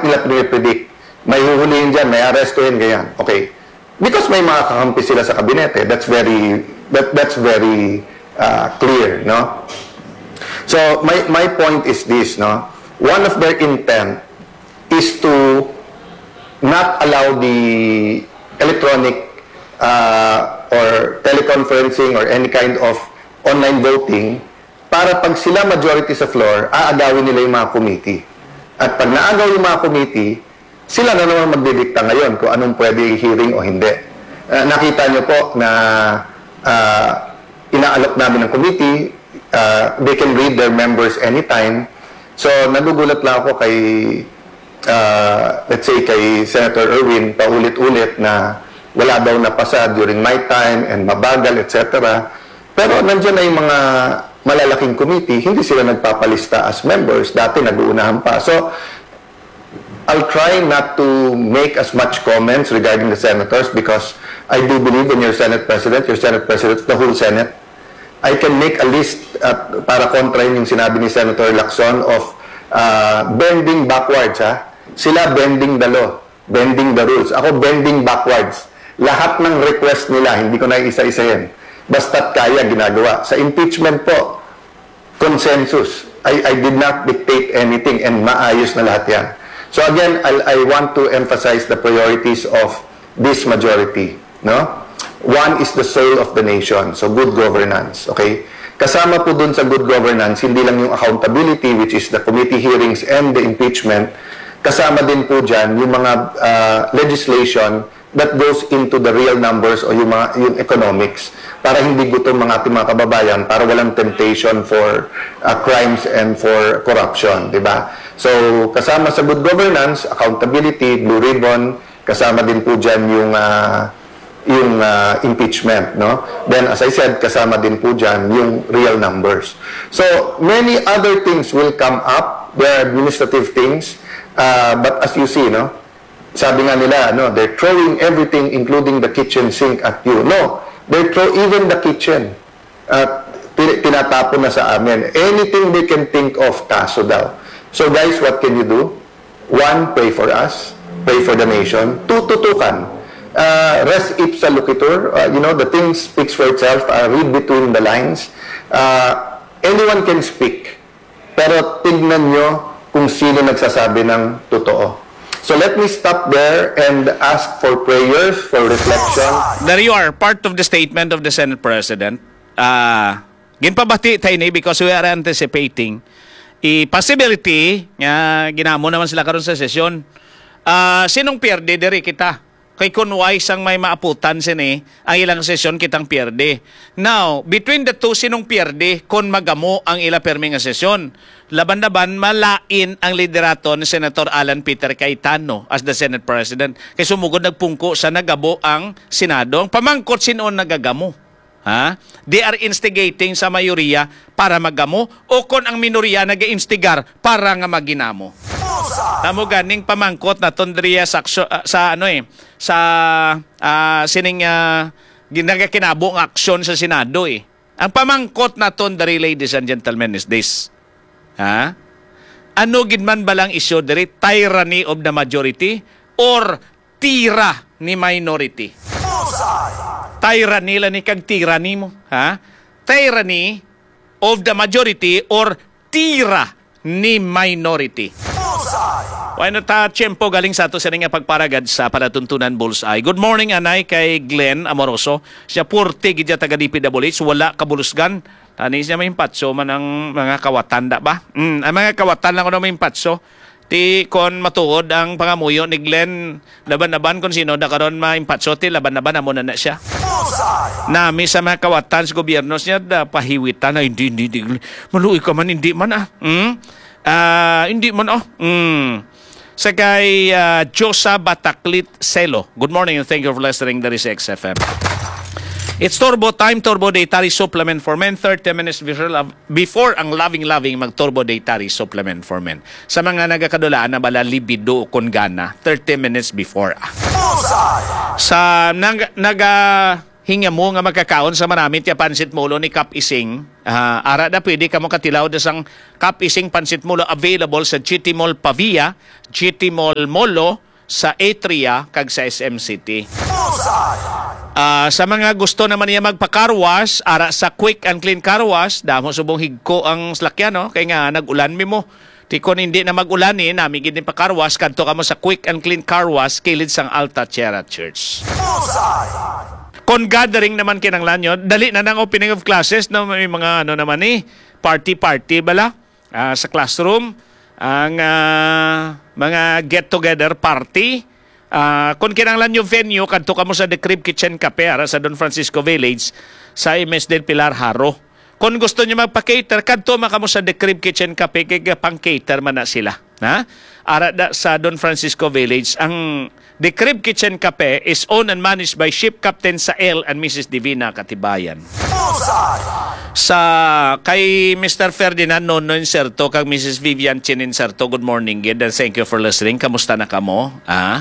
bakit nila pinipredict? May huhulihin dyan, may arrestuhin, ganyan. Okay. Because may mga kakampi sila sa kabinete. That's very clear, no? So, my point is this, no? One of their intent is to not allow the electronic or teleconferencing or any kind of online voting para pag sila majority sa floor, aagawin nila yung mga committee. At pag naagaw yung mga committee, sila na naman magdidikta ngayon kung anong pwede hearing o hindi. Nakita nyo po na inaalok namin ng committee, they can read their members anytime. So, nagugulat lang ako kay, let's say, kay Senator Erwin, paulit-ulit na wala daw napasa during my time and mabagal, etc. Pero nandiyan na yung mga malalaking committee, hindi sila nagpapalista as members. Dati nag-uunahan pa. So, I'll try not to make as much comments regarding the senators because I do believe in your Senate President, the whole Senate. I can make a list para kontrahin yung sinabi ni Senator Lacson of bending backwards. Sila bending the law, bending the rules. Ako bending backwards. Lahat ng request nila, hindi ko na isa-isahin. Basta't kaya, ginagawa. Sa impeachment po, consensus. I did not dictate anything and maayos na lahat yan. So again, I want to emphasize the priorities of this majority. No? One is the soul of the nation. So good governance. Okay? Kasama po dun sa good governance, hindi lang yung accountability, which is the committee hearings and the impeachment. Kasama din po dyan yung mga legislation that goes into the real numbers o yung economics para hindi gutom mga ating mga kababayan, para walang temptation for crimes and for corruption, di ba? So, kasama sa good governance, accountability, blue ribbon, kasama din po dyan yung impeachment, no? Then, as I said, kasama din po dyan yung real numbers. So, many other things will come up. There are administrative things, but as you see, no? Sabi nga nila, no, they're throwing everything, including the kitchen sink at you. No, they throw even the kitchen. Tinatapon na sa amin. Anything they can think of, kaso daw. So guys, what can you do? One, pray for us. Pray for the nation. Two, tutukan. Res ipsa loquitur. The thing speaks for itself. Read between the lines. Anyone can speak. Pero tignan nyo kung sino nagsasabi ng totoo. So let me stop there and ask for prayers, for reflection. There you are, part of the statement of the Senate President. Ginpabati tayo ni because we are anticipating possibility nga ginamo naman sila karon sa sesyon. Sinong pierde diri kita? Kay kunway sang may maaputan sini ang ilang sesyon kitang pierde. Now, between the two, sinong pierde kon magamo ang ila permi nga sesyon? Laban-laban malain ang liderato ni Senator Alan Peter Cayetano as the Senate President. Kay sumugod nagpungko sa nagabo ang Senado. Ang pamangkot sinon nagagamo. They are instigating sa mayoriya para magamo o kon ang minorya nag-instigar para nga maginamo. Tamo ganing pamangkot na tondriya sa sining ginagakinabo ng aksyon sa Senado eh. Ang pamangkot na tondri, ladies and gentlemen, is this. Ano gidman balang isyo diri, tyranny of the majority or tira ni minority? Tyranny lang ni kag tyranny mo, tyranny of the majority or tira ni minority. Why not tiyempo galing sa ato sa nga pagparagad sa panatuntunan Bullseye. Good morning, anay, kay Glenn Amoroso. Siya purti gidya taga DPWH, wala kabulusgan. Tani siya may impatso man ang mga kawatan, da ba? Ang mga kawatan lang ko na may impatso. Ti kon matuod ang pangamuyo ni Glenn, laban-laban kon sino da karon maimpatso, ti laban-laban amo na siya. Nami sa mga kawatan sa gobyerno niya da pahiwitan na hindi maluoy ka man hindi man hindi man Sagay Josa Bataklit Selo. Good morning and thank you for listening to this XFM. It's Turbo Time, Turbo Dietary Supplement for Men. 30 minutes before ang loving mag-Turbo Dietary Supplement for Men. Sa mga nagakadulaan na bala libido kon gana, 30 minutes before. Sa hinga mo nga magkakaon sa maramit ya pansit mulo ni Kap Ising. Ara na pwede ka mo katilaw da sang Kap Ising pansit mulo available sa GT Mall Pavia, GT Mall Molo, sa Atria, kag sa SM City. Sa mga gusto naman niya magpa-carwash, ara sa Quick and Clean Carwash, damo subong higko ang slakyan, no? Kaya nga, nag-ulan mi mo. Tikon hindi na mag-ulan nami gid ni pa-carwash, kadto ka mo sa Quick and Clean Carwash, kilid sang Alta Tierra Church. Kon gathering naman kinanglan yun, dali na ng opening of classes, no? May mga naman party-party bala sa classroom, ang mga get-together party. Kung kinanglan yung venue, kadto ka mo sa The Crib Kitchen Cafe sa Don Francisco Village sa MS del Pilar Haro. Kung gusto nyo magpa-cater, kadto ka mo sa The Crib Kitchen Cafe, kaya pang-cater man na sila. Sa Don Francisco Village, ang The Crib Kitchen Cafe is owned and managed by Ship Captain Sael and Mrs. Divina Katibayan. Sa kay Mr. Ferdinand Nono Inserto kag Mrs. Vivian Chin Inserto, good morning gid and thank you for listening. Kamusta na kamo?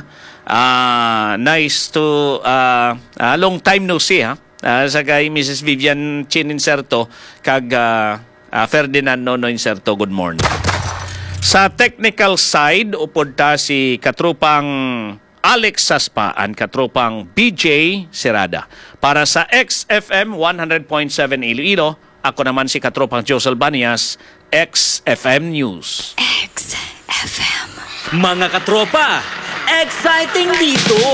Nice to long time no see sa kay Mrs. Vivian Chin Inserto kag Ferdinand Nono Inserto, good morning. Sa technical side, upod ta si katrupang Alex Saspaan, katrupang BJ Serada. Para sa XFM 100.7 Iloilo, ako naman si katrupang Josel Banias, XFM News. XFM. Mga katropa, exciting dito!